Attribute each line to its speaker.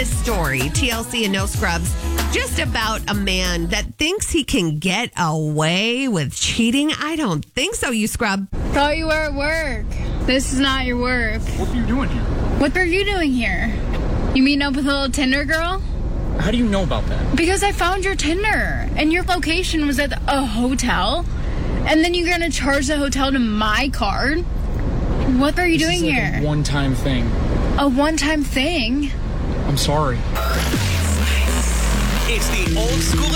Speaker 1: this story, TLC and No Scrubs, just about a man that thinks he can get away with cheating. I don't think so, you scrub.
Speaker 2: Thought you were at work. This is not your work.
Speaker 3: What are you doing here?
Speaker 2: What are you doing here? You meeting up with a little Tinder girl?
Speaker 3: How do you know about that?
Speaker 2: Because I found your Tinder, and your location was at a hotel, and then you're going to charge the hotel to my card? What are you doing
Speaker 3: This is like
Speaker 2: here?
Speaker 3: a one-time thing.
Speaker 2: A one-time thing?
Speaker 3: I'm sorry.
Speaker 4: It's the old school